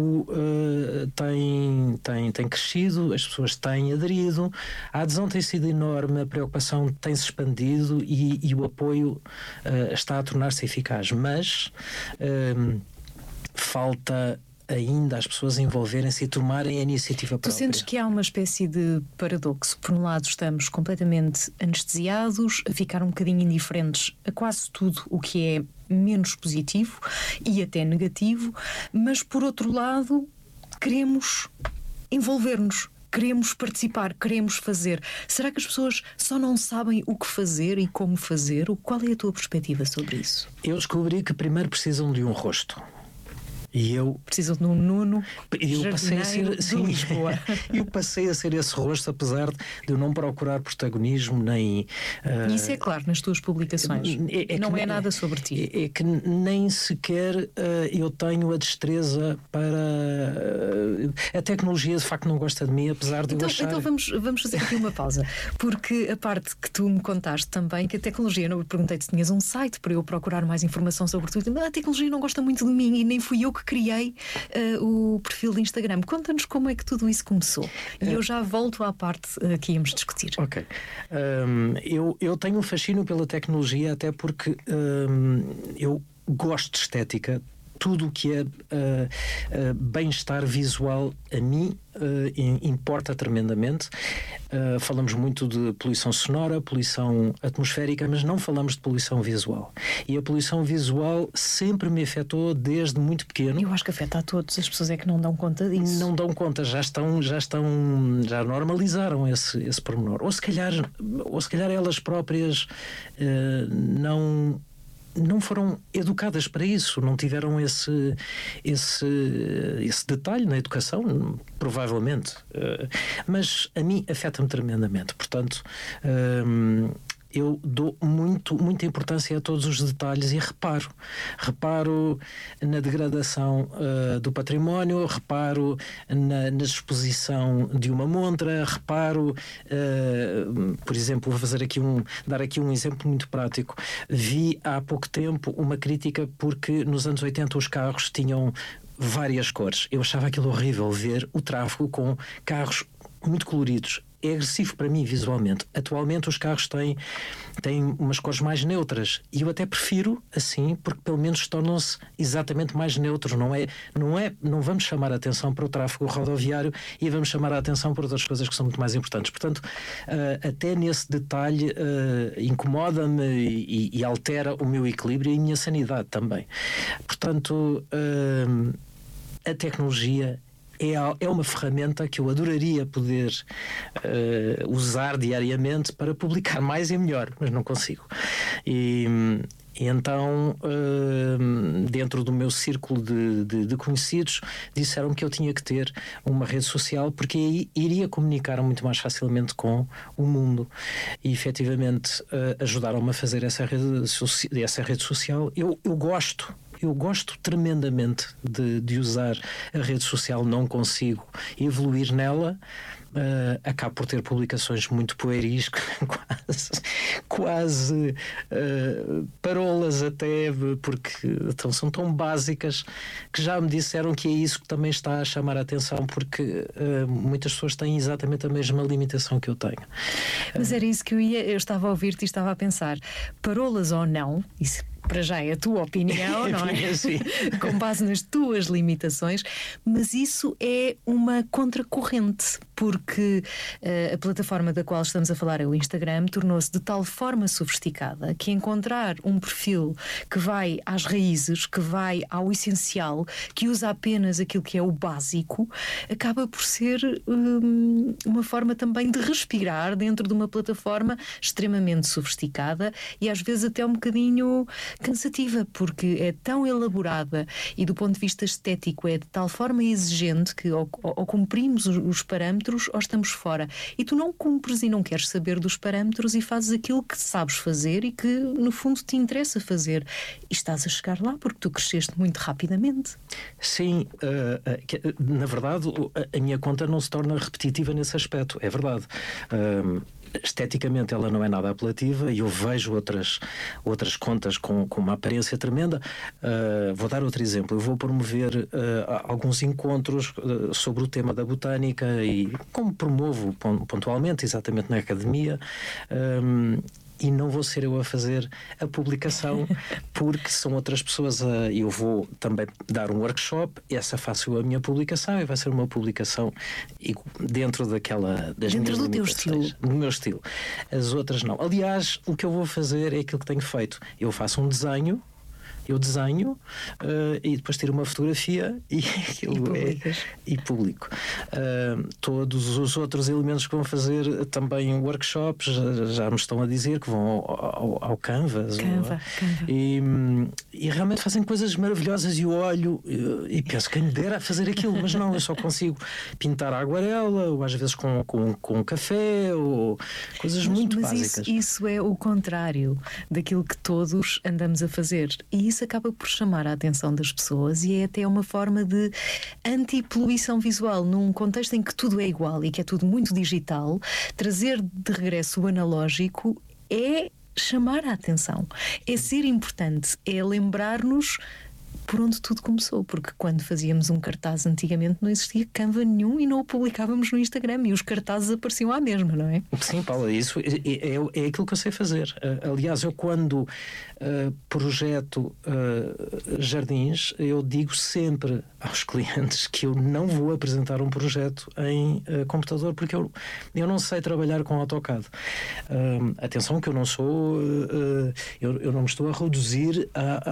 tem crescido, as pessoas têm aderido, a adesão tem sido enorme, a preocupação tem-se expandido e o apoio está a tornar-se eficaz, mas falta ainda as pessoas envolverem-se e tomarem a iniciativa própria. Tu sentes que há uma espécie de paradoxo? Por um lado estamos completamente anestesiados, a ficar um bocadinho indiferentes a quase tudo o que é menos positivo e até negativo, mas por outro lado queremos envolver-nos, queremos participar, queremos fazer. Será que as pessoas só não sabem o que fazer e como fazer? Qual é a tua perspectiva sobre isso? Eu descobri que primeiro precisam de um rosto. E eu preciso de um Nuno jardineiro de Lisboa. Eu passei a ser esse rosto, apesar de eu não procurar protagonismo, nem... Isso é claro nas tuas publicações. Não é nada sobre ti. É que nem sequer eu tenho a destreza para... a tecnologia de facto não gosta de mim, apesar de eu achar... Então vamos fazer aqui uma pausa, porque a parte que tu me contaste também, que a tecnologia, eu perguntei-te se tinhas um site para eu procurar mais informação sobre tudo, mas a tecnologia não gosta muito de mim e nem fui eu que criei o perfil de Instagram. Conta-nos como é que tudo isso começou. E eu já volto à parte que íamos discutir. Ok. Eu tenho um fascínio pela tecnologia, até porque eu gosto de estética. Tudo o que é bem-estar visual a mim importa tremendamente. Falamos muito de poluição sonora, poluição atmosférica, mas não falamos de poluição visual. E a poluição visual sempre me afetou desde muito pequeno. Eu acho que afeta a todos, as pessoas é que não dão conta disso. Não dão conta, já normalizaram esse pormenor. Ou se calhar elas próprias não foram educadas para isso, não tiveram esse detalhe na educação, provavelmente. Mas a mim afeta-me tremendamente. Portanto, eu dou muita importância a todos os detalhes e reparo na degradação do património, reparo na exposição de uma montra, reparo, por exemplo, vou dar aqui um exemplo muito prático. Vi há pouco tempo uma crítica porque nos anos 80 os carros tinham várias cores. Eu achava aquilo horrível, ver o tráfego com carros muito coloridos. É agressivo para mim visualmente. Atualmente os carros têm umas cores mais neutras e eu até prefiro assim, porque pelo menos tornam-se exatamente mais neutros. Não vamos chamar a atenção para o tráfego rodoviário e vamos chamar a atenção para outras coisas que são muito mais importantes. Portanto, até nesse detalhe incomoda-me e altera o meu equilíbrio e a minha sanidade também. Portanto, a tecnologia é uma ferramenta que eu adoraria poder usar diariamente para publicar mais e melhor, mas não consigo. E então, dentro do meu círculo de conhecidos, disseram que eu tinha que ter uma rede social, porque aí iria comunicar muito mais facilmente com o mundo. E, efetivamente, ajudaram-me a fazer essa rede social. Eu gosto tremendamente de usar a rede social, não consigo evoluir nela. Acabo por ter publicações muito pueris, quase parolas até, porque são tão básicas que já me disseram que é isso que também está a chamar a atenção, porque muitas pessoas têm exatamente a mesma limitação que eu tenho. Mas era isso que eu estava a ouvir-te e estava a pensar, parolas ou não, isso para já é a tua opinião, não é? Sim. Com base nas tuas limitações, mas isso é uma contracorrente, porque a plataforma da qual estamos a falar, o Instagram, tornou-se de tal forma sofisticada que encontrar um perfil que vai às raízes, que vai ao essencial, que usa apenas aquilo que é o básico, acaba por ser uma forma também de respirar dentro de uma plataforma extremamente sofisticada e às vezes até um bocadinho cansativa, porque é tão elaborada e do ponto de vista estético é de tal forma exigente que ou cumprimos os parâmetros ou estamos fora. E tu não cumpres e não queres saber dos parâmetros e fazes aquilo que sabes fazer e que no fundo te interessa fazer. E estás a chegar lá porque tu cresceste muito rapidamente. Sim, na verdade a minha conta não se torna repetitiva nesse aspecto, é verdade. esteticamente ela não é nada apelativa e eu vejo outras contas com uma aparência tremenda. Vou dar outro exemplo. Eu vou promover alguns encontros sobre o tema da botânica e como promovo pontualmente, exatamente na academia, e não vou ser eu a fazer a publicação porque são outras pessoas. Eu vou também dar um workshop, essa faço eu a minha publicação e vai ser uma publicação dentro das dentro minhas do teu limitações, estilo. do meu estilo. As outras não. Aliás, o que eu vou fazer é aquilo que tenho feito. Eu faço um desenho, e depois tiro uma fotografia e publico. Todos os outros elementos que vão fazer também workshops já me estão a dizer que vão ao Canvas. E realmente fazem coisas maravilhosas e eu olho e penso, quem me dera a fazer aquilo, mas não, eu só consigo pintar a aguarela ou às vezes com café ou coisas muito básicas. Isso é o contrário daquilo que todos andamos a fazer, e isso acaba por chamar a atenção das pessoas e é até uma forma de anti-poluição visual num contexto em que tudo é igual e que é tudo muito digital. Trazer de regresso o analógico é chamar a atenção, é ser importante, é lembrar-nos por onde tudo começou, porque quando fazíamos um cartaz antigamente não existia Canva nenhum e não o publicávamos no Instagram e os cartazes apareciam à mesma, não é? Sim, Paula, isso é aquilo que eu sei fazer. Aliás, eu quando projeto jardins, eu digo sempre aos clientes que eu não vou apresentar um projeto em computador porque eu não sei trabalhar com AutoCAD. Atenção que eu não sou, eu não me estou a reduzir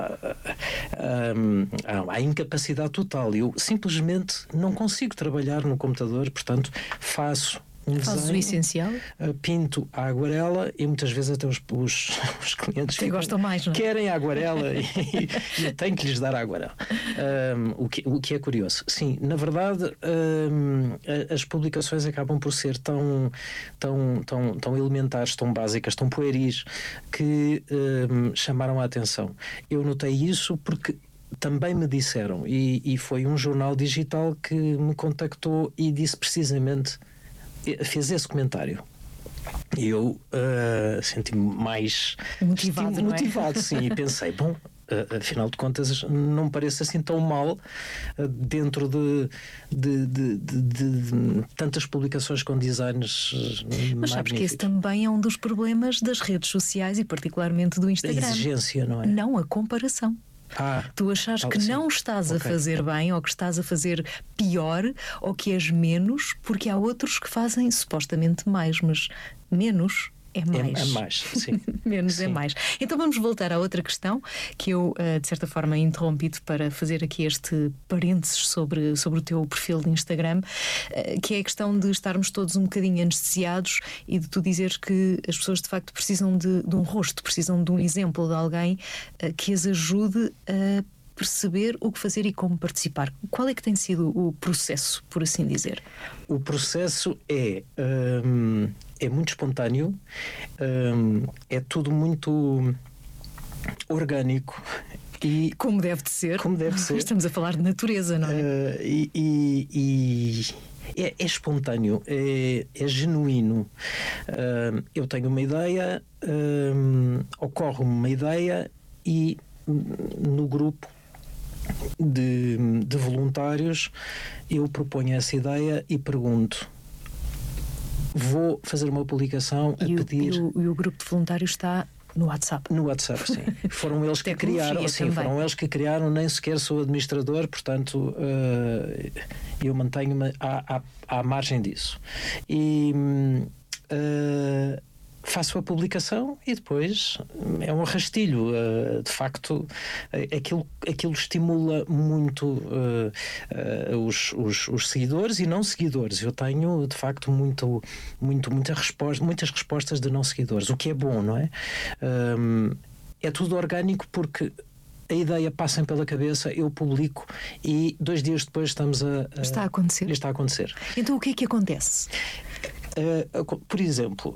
à incapacidade total. Eu simplesmente não consigo trabalhar no computador, portanto faço um desenho, o essencial, pinto a aguarela e muitas vezes até os clientes gostam mais, não é? Querem a aguarela e eu tenho que lhes dar a aguarela. O que é curioso. Sim, na verdade as publicações acabam por ser tão elementares, tão básicas, tão pueris que chamaram a atenção. Eu notei isso porque também me disseram, e foi um jornal digital que me contactou e disse precisamente, fez esse comentário. E eu senti-me mais motivado, sim, e pensei, bom, afinal de contas não me parece assim tão mal dentro de tantas publicações com designs mas sabes que esse também é um dos problemas das redes sociais e particularmente do Instagram. A exigência, não é? Não, a comparação. Tu achas que sim. não estás a fazer bem, ou que estás a fazer pior, ou que és menos, porque há outros que fazem supostamente mais, mas menos é mais. É mais, sim. Menos sim. é mais. Então vamos voltar à outra questão que eu, de certa forma, interrompi-te para fazer aqui este parênteses sobre o teu perfil de Instagram, que é a questão de estarmos todos um bocadinho anestesiados e de tu dizeres que as pessoas de facto precisam de um rosto, precisam de um exemplo de alguém que as ajude a perceber o que fazer e como participar. Qual é que tem sido o processo, por assim dizer? O processo é muito espontâneo, é tudo muito orgânico. E como deve de ser. Estamos a falar de natureza, não é? É espontâneo, é genuíno. Eu tenho uma ideia, ocorre-me uma ideia e no grupo de voluntários eu proponho essa ideia e pergunto: vou fazer uma publicação a pedir... E o grupo de voluntários está no WhatsApp? No WhatsApp, sim. Foram eles que criaram. Sim, foram eles que criaram, nem sequer sou administrador, portanto eu mantenho-me à margem disso. E faço a publicação e depois é um rastilho. De facto, aquilo estimula muito os seguidores e não seguidores. Eu tenho, de facto, muitas respostas de não seguidores, o que é bom, não é? É tudo orgânico porque a ideia passa pela cabeça, eu publico e 2 dias depois estamos Está a acontecer. Está a acontecer. Então o que é que acontece? Por exemplo,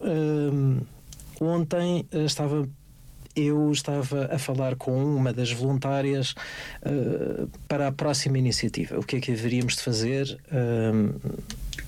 ontem eu estava a falar com uma das voluntárias para a próxima iniciativa. O que é que haveríamos de fazer?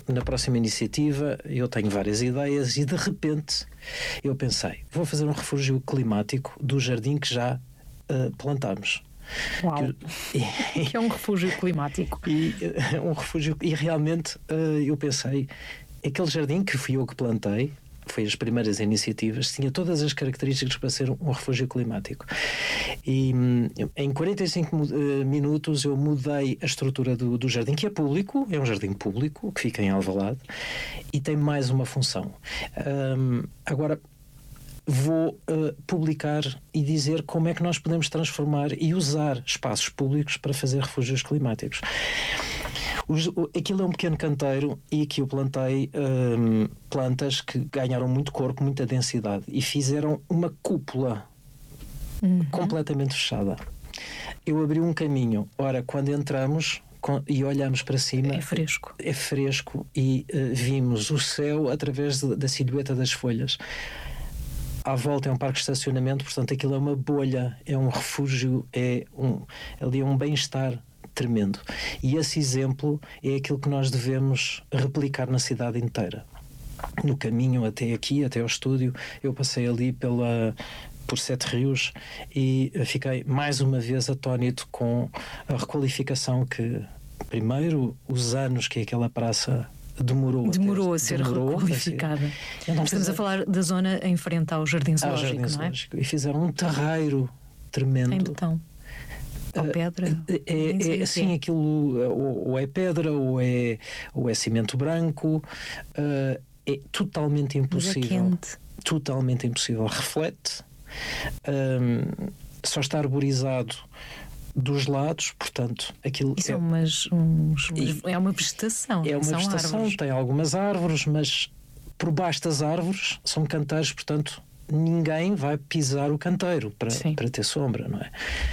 na próxima iniciativa eu tenho várias ideias e de repente eu pensei, vou fazer um refúgio climático do jardim que já plantámos. Uau! Que é um refúgio climático. E realmente eu pensei, aquele jardim que fui eu que plantei, foi as primeiras iniciativas, tinha todas as características para ser um refúgio climático. E em 45 minutos eu mudei a estrutura do jardim, que é público, é um jardim público, que fica em Alvalade, e tem mais uma função. Agora, vou publicar e dizer como é que nós podemos transformar e usar espaços públicos para fazer refúgios climáticos. Aquilo é um pequeno canteiro e aqui eu plantei plantas que ganharam muito corpo, muita densidade e fizeram uma cúpula completamente fechada. Eu abri um caminho. Ora, quando entramos e olhamos para cima, é fresco e vimos o céu através da silhueta das folhas. À volta é um parque de estacionamento, portanto aquilo é uma bolha, é um refúgio, ali é um bem-estar tremendo. E esse exemplo é aquilo que nós devemos replicar na cidade inteira. No caminho até aqui, até ao estúdio, eu passei ali por Sete Rios e fiquei mais uma vez atónito com a requalificação que, primeiro, os anos que aquela praça demorou a ser requalificada. Estamos a falar da zona em frente ao Jardim Zoológico, não é? E fizeram um terreiro tremendo. Em betão. Ou pedra? Sim, aquilo ou é pedra ou é cimento branco. É totalmente impossível. Mas é quente. Totalmente impossível. Reflete. Só está arborizado dos lados, portanto, aquilo é uma vegetação. É uma vegetação, árvores. Tem algumas árvores, mas por baixo das árvores são canteiros, portanto, ninguém vai pisar o canteiro para ter sombra, não é?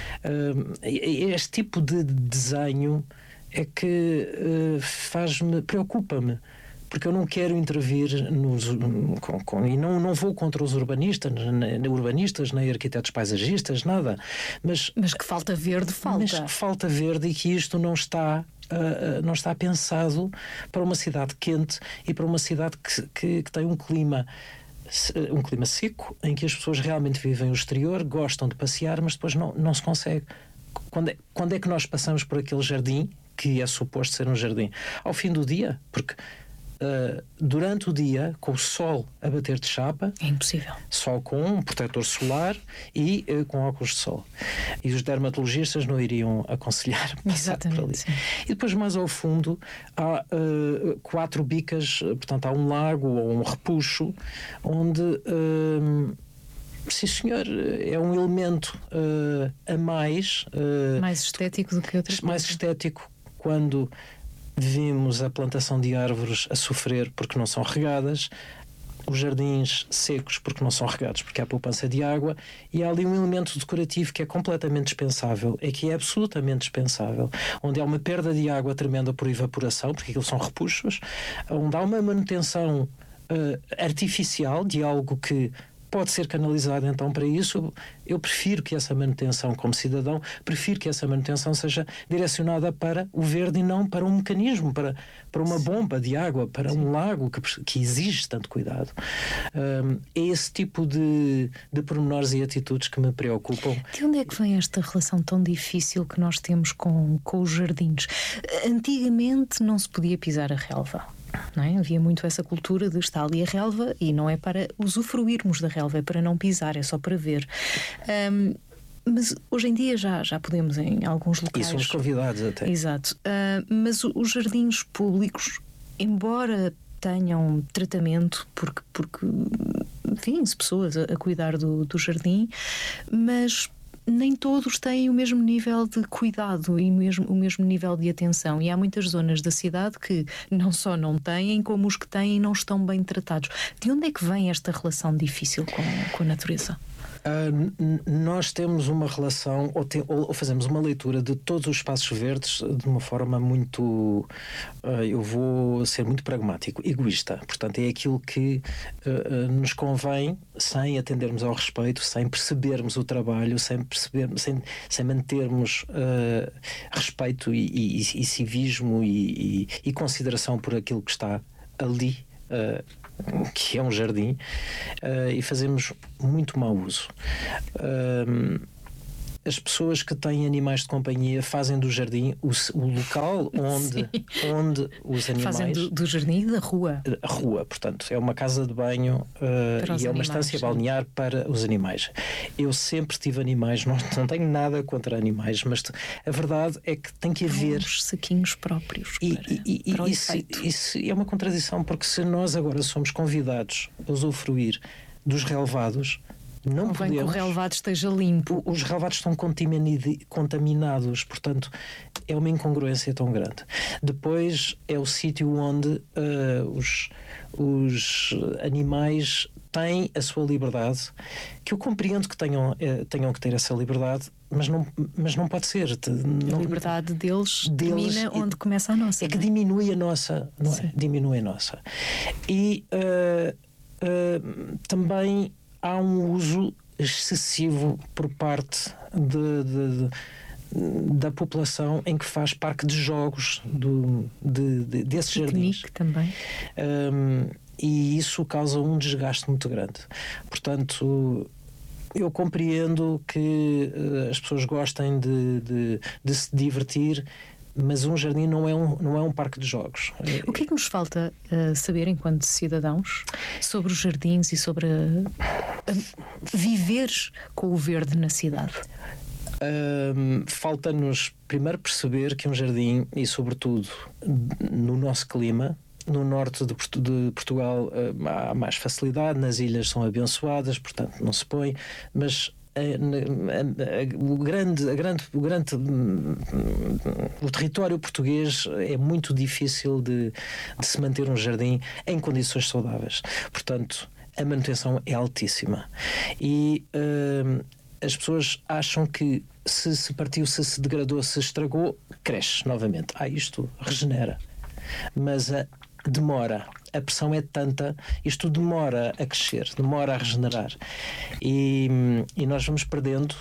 Este tipo de desenho é que preocupa-me. Porque eu não quero intervir e não vou contra os urbanistas, nem arquitetos paisagistas, nada. Mas que falta verde, falta. Mas que falta verde e que isto não está pensado para uma cidade quente e para uma cidade que tem um clima seco, em que as pessoas realmente vivem o exterior, gostam de passear, mas depois não se consegue. Quando é que nós passamos por aquele jardim, que é suposto ser um jardim? Ao fim do dia, porque durante o dia, com o sol a bater de chapa, é impossível. Só com um protetor solar e com óculos de sol. E os dermatologistas não iriam aconselhar passar por ali. Sim. E depois, mais ao fundo, há 4 bicas, portanto, há um lago ou um repuxo, onde sim, senhor, é um elemento a mais. Mais estético do que outras coisas. Mais estético quando vimos a plantação de árvores a sofrer porque não são regadas, os jardins secos porque não são regados, porque há poupança de água, e há ali um elemento decorativo que é completamente dispensável, que é absolutamente dispensável, onde há uma perda de água tremenda por evaporação, porque aquilo são repuxos, onde há uma manutenção artificial de algo que pode ser canalizado então para isso. Eu prefiro que essa manutenção, como cidadão, prefiro que essa manutenção seja direcionada para o verde e não para um mecanismo, para uma bomba de água, para um lago que exige tanto cuidado. É esse tipo de pormenores e atitudes que me preocupam. De onde é que vem esta relação tão difícil que nós temos com os jardins? Antigamente não se podia pisar a relva. Não é? Havia muito essa cultura de estar ali a relva e não é para usufruirmos da relva, é para não pisar, é só para ver. Mas hoje em dia já podemos em alguns locais. E somos convidados até. Exato. Mas os jardins públicos, embora tenham tratamento, porque enfim, se pessoas a cuidar do jardim, mas nem todos têm o mesmo nível de cuidado e o mesmo nível de atenção. E há muitas zonas da cidade que não só não têm, como os que têm não estão bem tratados. De onde é que vem esta relação difícil com a natureza? Nós temos uma relação, ou fazemos uma leitura de todos os espaços verdes de uma forma muito, eu vou ser muito pragmático, egoísta. Portanto, é aquilo que nos convém, sem atendermos ao respeito, sem percebermos o trabalho, sem mantermos respeito e civismo e consideração por aquilo que está ali, que é um jardim, e fazemos muito mau uso. As pessoas que têm animais de companhia fazem do jardim o local onde os animais... Fazem do jardim e da rua. A rua, portanto, é uma casa de banho e é uma estância balnear para os animais. Eu sempre tive animais, não tenho nada contra animais, mas a verdade é que tem que haver... Os saquinhos próprios para o efeito. Isso é uma contradição, porque se nós agora somos convidados a usufruir dos relevados, não convém que o relevado esteja limpo. Os relevados estão contaminados, portanto é uma incongruência tão grande. Depois é o sítio onde os animais têm a sua liberdade, que eu compreendo que tenham que ter essa liberdade, mas não pode ser. A liberdade deles termina onde começa a nossa. É que diminui a nossa, não é? Diminui a nossa. E também há um uso excessivo por parte da população em que faz parque de jogos desses jardins. Também. E isso causa um desgaste muito grande. Portanto, eu compreendo que as pessoas gostem de se divertir, mas um jardim não é um parque de jogos. O que é que nos falta saber enquanto cidadãos sobre os jardins e sobre viver com o verde na cidade? Falta-nos primeiro perceber que um jardim, e sobretudo no nosso clima, no norte de Portugal há mais facilidade, nas ilhas são abençoadas, portanto não se põe, mas o território português é muito difícil de se manter um jardim em condições saudáveis. Portanto, a manutenção é altíssima. E as pessoas acham que se partiu, se degradou, se estragou, cresce novamente. Isto regenera. Mas demora. A pressão é tanta, isto demora a crescer, demora a regenerar. E nós vamos perdendo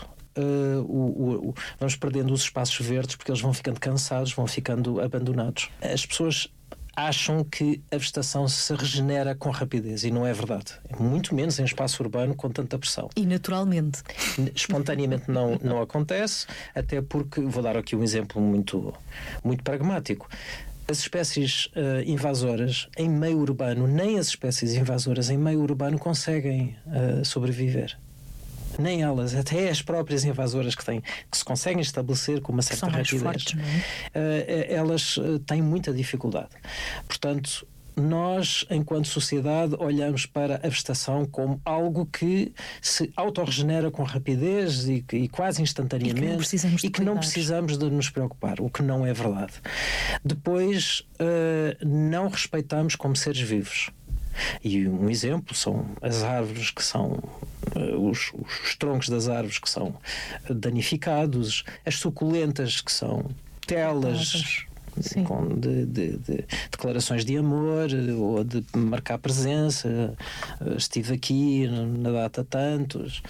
os espaços verdes, porque eles vão ficando cansados, vão ficando abandonados. As pessoas acham que a vegetação se regenera com rapidez, e não é verdade. Muito menos em espaço urbano com tanta pressão. E naturalmente. Espontaneamente não acontece, até porque, vou dar aqui um exemplo muito, muito pragmático. As espécies invasoras em meio urbano, nem as espécies invasoras em meio urbano conseguem sobreviver. Nem elas, até as próprias invasoras que se conseguem estabelecer com uma certa rapidez, fortes, não é? Elas têm muita dificuldade. Portanto, nós, enquanto sociedade, olhamos para a vegetação como algo que se autorregenera com rapidez e quase instantaneamente, e que não precisamos de nos preocupar, o que não é verdade. Depois, não respeitamos como seres vivos. E um exemplo são as árvores que são os troncos das árvores que são danificados, as suculentas que são telas de declarações de amor ou de marcar presença, estive aqui na data tantos,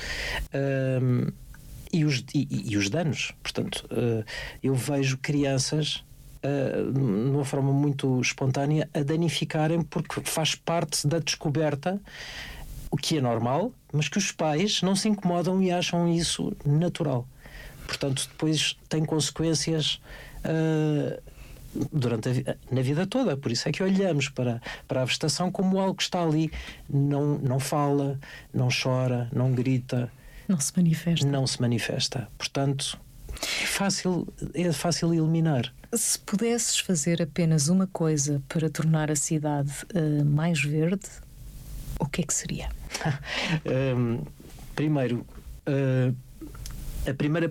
e os danos. Portanto, eu vejo crianças de uma forma muito espontânea a danificarem, porque faz parte da descoberta, o que é normal, mas que os pais não se incomodam e acham isso natural. Portanto, depois tem consequências na vida toda. Por isso é que olhamos para a vegetação como algo que está ali, não fala, não chora, não grita, não se manifesta. Portanto, é fácil eliminar. Se pudesses fazer apenas uma coisa para tornar a cidade mais verde, o que é que seria? Primeiro, a primeira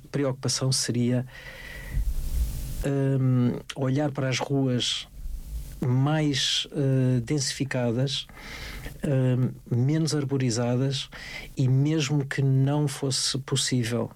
preocupação seria olhar para as ruas mais densificadas, menos arborizadas, e mesmo que não fosse possível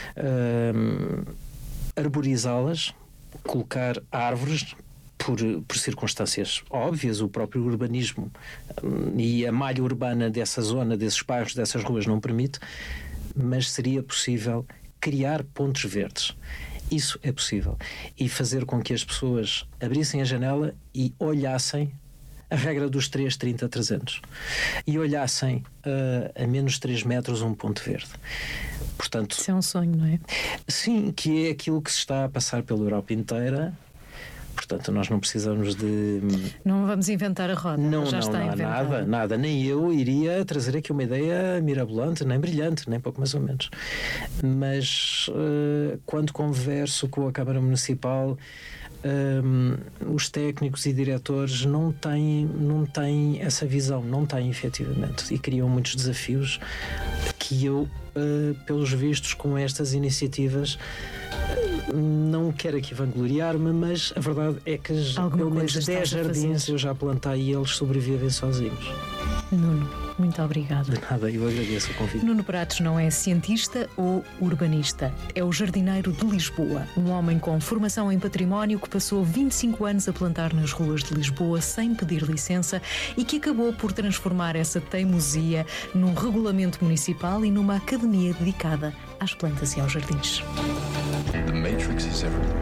arborizá-las, colocar árvores por circunstâncias óbvias, o próprio urbanismo e a malha urbana dessa zona, desses bairros, dessas ruas não permite, mas seria possível criar pontos verdes. Isso é possível. E fazer com que as pessoas abrissem a janela e olhassem a regra dos 3,30-300 e olhassem a menos 3 metros um ponto verde. Portanto, isso é um sonho, não é? Sim, que é aquilo que se está a passar pela Europa inteira. Portanto, nós não precisamos de... Não vamos inventar a roda, já está inventada. Nada. Nem eu iria trazer aqui uma ideia mirabolante, nem brilhante, nem pouco mais ou menos. Mas quando converso com a Câmara Municipal, os técnicos e diretores não têm essa visão, não têm efetivamente, e criam muitos desafios que eu, pelos vistos, com estas iniciativas, não quero aqui vangloriar-me, mas a verdade é que pelo menos 10 jardins eu já plantei e eles sobrevivem sozinhos. Nuno, muito obrigada. De nada, eu agradeço o convite. Nuno Pratos não é cientista ou urbanista, é o jardineiro de Lisboa, um homem com formação em património que passou 25 anos a plantar nas ruas de Lisboa sem pedir licença e que acabou por transformar essa teimosia num regulamento municipal e numa academia dedicada às plantas e aos jardins. The Matrix is everywhere.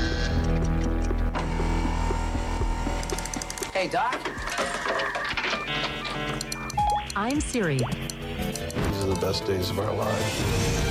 Hey, Doc. I'm Siri. These are the best days of our lives.